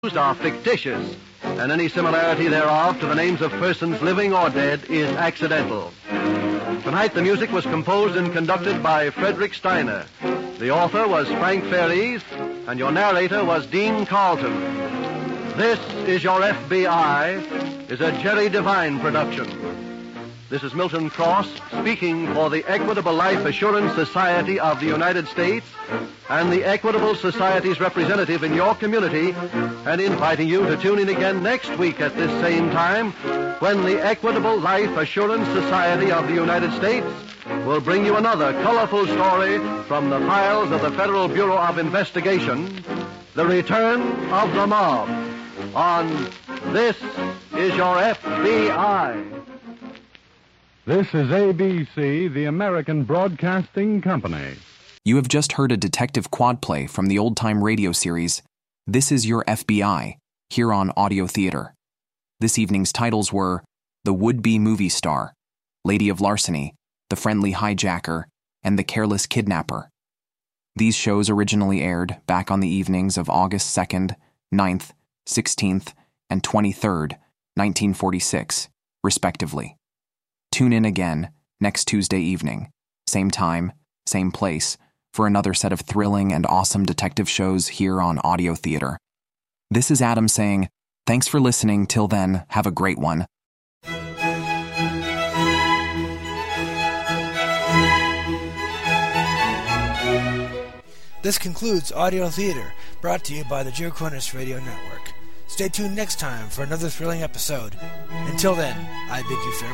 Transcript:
are fictitious, and any similarity thereof to the names of persons living or dead is accidental. Tonight the music was composed and conducted by Frederick Steiner. The author was Frank Fairlies, and your narrator was Dean Carlton. This is Your FBI is a Jerry Devine production. This is Milton Cross speaking for the Equitable Life Assurance Society of the United States and the Equitable Society's representative in your community, and inviting you to tune in again next week at this same time when the Equitable Life Assurance Society of the United States will bring you another colorful story from the files of the Federal Bureau of Investigation, The Return of the Mob, on This is Your FBI. This is ABC, the American Broadcasting Company. You have just heard a detective quad play from the old-time radio series, This is Your FBI, here on Audio Theater. This evening's titles were The Would-Be Movie Star, Lady of Larceny, The Friendly Hijacker, and The Careless Kidnapper. These shows originally aired back on the evenings of August 2nd, 9th, 16th, and 23rd, 1946, respectively. Tune in again next Tuesday evening, same time, same place, for another set of thrilling and awesome detective shows here on Audio Theater. This is Adam saying, thanks for listening. Till then, have a great one. This concludes Audio Theater, brought to you by the Joe Cornish Radio Network. Stay tuned next time for another thrilling episode. Until then, I bid you farewell.